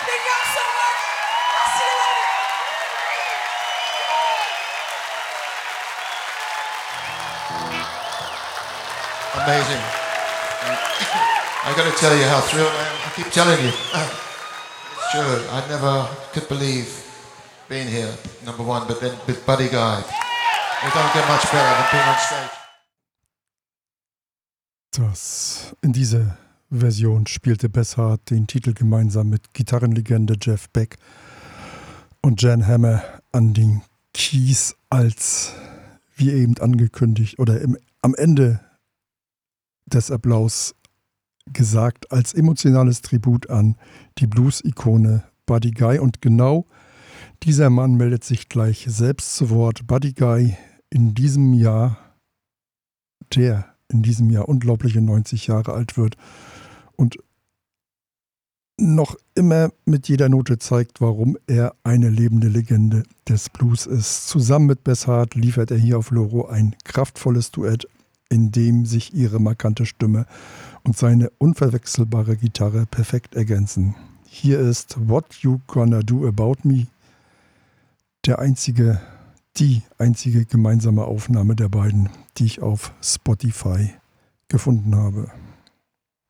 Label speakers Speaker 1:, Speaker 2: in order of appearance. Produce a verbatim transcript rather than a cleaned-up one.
Speaker 1: Thank y'all so much. I'll see you later.
Speaker 2: Amazing. I got to tell you how thrilled I am. I keep telling you. It's true. I never could believe being here, number one, but then with Buddy Guy. It don't get much better than being on stage.
Speaker 3: Das, in dieser Version spielte Bessart den Titel gemeinsam mit Gitarrenlegende Jeff Beck und Jan Hammer an den Keys als, wie eben angekündigt, oder im, am Ende des Applaus gesagt, als emotionales Tribut an die Blues-Ikone Buddy Guy. Und genau dieser Mann meldet sich gleich selbst zu Wort. Buddy Guy in diesem Jahr, der in diesem Jahr unglaubliche neunzig Jahre alt wird und noch immer mit jeder Note zeigt, warum er eine lebende Legende des Blues ist. Zusammen mit Bessart liefert er hier auf Loro ein kraftvolles Duett, in dem sich ihre markante Stimme und seine unverwechselbare Gitarre perfekt ergänzen. Hier ist What You Gonna Do About Me, der einzige, die einzige gemeinsame Aufnahme der beiden, die ich auf Spotify gefunden habe.